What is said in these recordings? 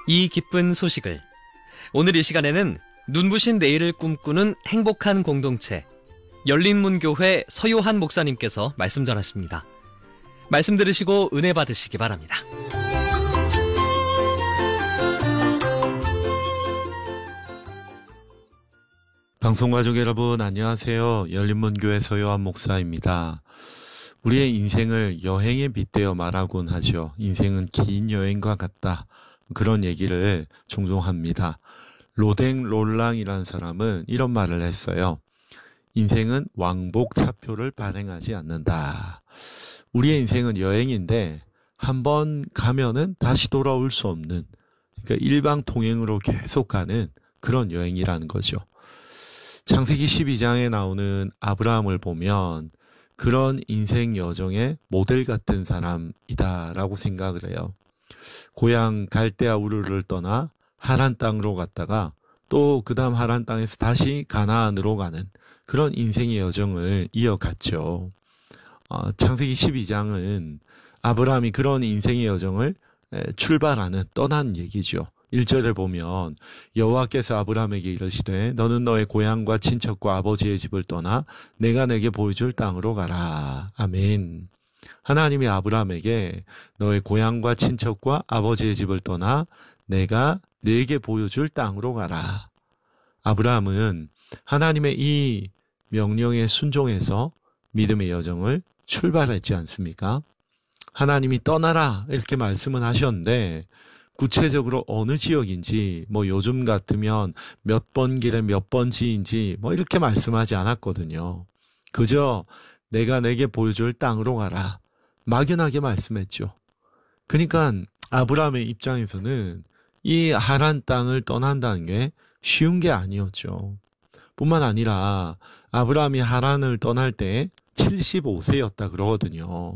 이 기쁜 소식을 오늘 이 시간에는 눈부신 내일을 꿈꾸는 행복한 공동체 열린문교회 서요한 목사님께서 말씀 전하십니다. 말씀 들으시고 은혜 받으시기 바랍니다. 방송가족 여러분 안녕하세요. 열린문교회 서요한 목사입니다. 우리의 인생을 여행에 빗대어 말하곤 하죠. 인생은 긴 여행과 같다. 그런 얘기를 종종 합니다. 로댕 롤랑이라는 사람은 이런 말을 했어요. 인생은 왕복차표를 발행하지 않는다. 우리의 인생은 여행인데 한번 가면은 다시 돌아올 수 없는, 그러니까 일방통행으로 계속 가는 그런 여행이라는 거죠. 창세기 12장에 나오는 아브라함을 보면 그런 인생 여정의 모델 같은 사람이다라고 생각을 해요. 고향 갈대아 우르를 떠나 하란 땅으로 갔다가 또 그 다음 하란 땅에서 다시 가나안으로 가는 그런 인생의 여정을 이어갔죠. 창세기 12장은 아브라함이 그런 인생의 여정을 출발하는, 떠난 얘기죠. 1절에 보면 여호와께서 아브라함에게 이르시되 너는 너의 고향과 친척과 아버지의 집을 떠나 내가 내게 보여줄 땅으로 가라. 아멘. 하나님이 아브라함에게 너의 고향과 친척과 아버지의 집을 떠나 내가 내게 보여줄 땅으로 가라. 아브라함은 하나님의 이 명령에 순종해서 믿음의 여정을 출발했지 않습니까? 하나님이 떠나라 이렇게 말씀은 하셨는데 구체적으로 어느 지역인지, 요즘 같으면 몇 번 길에 몇 번지인지 이렇게 말씀하지 않았거든요. 그저 내가 내게 보여줄 땅으로 가라. 막연하게 말씀했죠. 그러니까 아브라함의 입장에서는 이 하란 땅을 떠난다는 게 쉬운 게 아니었죠. 뿐만 아니라 아브라함이 하란을 떠날 때 75세였다 그러거든요.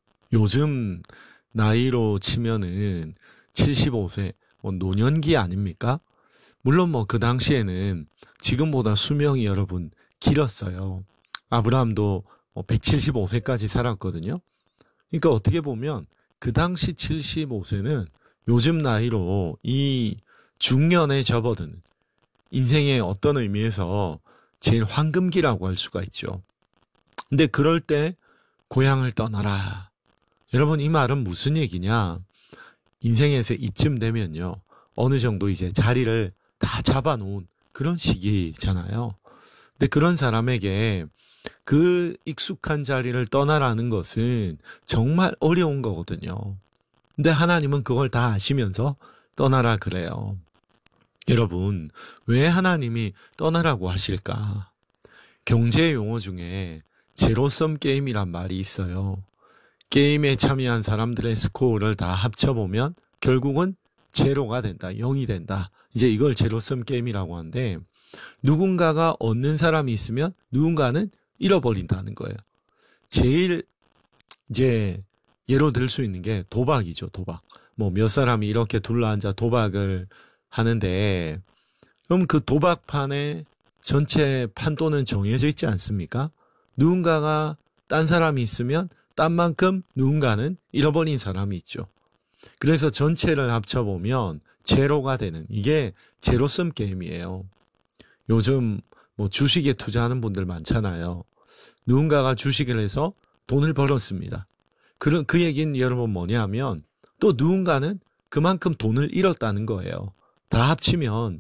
요즘 나이로 치면은 75세, 노년기 아닙니까? 물론 그 당시에는 지금보다 수명이 여러분 길었어요. 아브라함도 175세까지 살았거든요. 그러니까 어떻게 보면 그 당시 75세는 요즘 나이로 이 중년에 접어드는 인생의 어떤 의미에서 제일 황금기라고 할 수가 있죠. 근데 그럴 때 고향을 떠나라. 여러분 이 말은 무슨 얘기냐? 인생에서 이쯤 되면요. 어느 정도 이제 자리를 다 잡아놓은 그런 시기잖아요. 근데 그런 사람에게 그 익숙한 자리를 떠나라는 것은 정말 어려운 거거든요. 근데 하나님은 그걸 다 아시면서 떠나라 그래요. 여러분, 왜 하나님이 떠나라고 하실까? 경제 용어 중에 제로섬 게임이란 말이 있어요. 게임에 참여한 사람들의 스코어를 다 합쳐보면 결국은 제로가 된다, 0이 된다. 이제 이걸 제로섬 게임이라고 하는데 누군가가 얻는 사람이 있으면 누군가는 잃어버린다는 거예요. 제일 이제 예로 들 수 있는 게 도박이죠, 도박. 몇 사람이 이렇게 둘러앉아 도박을 하는데 그럼 그 도박판에 전체 판도는 정해져 있지 않습니까? 누군가가 딴 사람이 있으면 딴 만큼 누군가는 잃어버린 사람이 있죠. 그래서 전체를 합쳐보면 제로가 되는, 이게 제로섬 게임이에요. 요즘 주식에 투자하는 분들 많잖아요. 누군가가 주식을 해서 돈을 벌었습니다. 그 얘기는 여러분 뭐냐면 또 누군가는 그만큼 돈을 잃었다는 거예요. 다 합치면